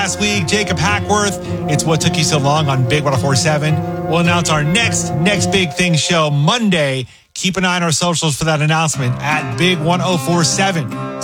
Last week, Jacob Hackworth. It's What Took You So Long on Big 104.7. We'll announce our next Big Thing show Monday. Keep an eye on our socials for that announcement at Big 104.7.